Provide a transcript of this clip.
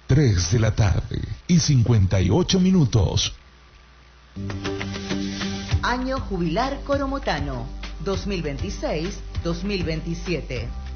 3 de la tarde y 58 minutos. Año jubilar coromotano 2026-2027.